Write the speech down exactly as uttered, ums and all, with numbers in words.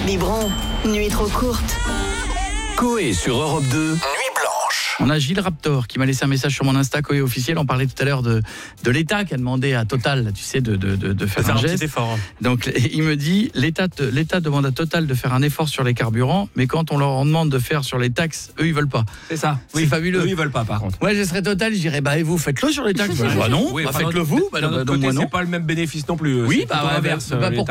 Biberon, nuit trop courte. Coé sur Europe deux, Nuit Blanche. On a Gilles Raptor qui m'a laissé un message sur mon Insta Coé officiel. On parlait tout à l'heure de, de l'État qui a demandé à Total, tu sais, de, de, de, de faire, faire un, un geste. petit effort. Donc il me dit, l'État, l'État demande à Total de faire un effort sur les carburants, mais quand on leur demande de faire sur les taxes, eux ils veulent pas. C'est ça. C'est fabuleux. Eux, ils veulent pas, par contre. Ouais, je serais Total, je dirais, bah et vous, faites-le sur les taxes. Bah, bah non, Oui, bah, enfin, faites-le d'un- vous. Bah, d'un non, autre bah, côté, moi c'est non. pas le même bénéfice non plus. Oui, C'est bah, plutôt bah, l'inverse, bah, l'État.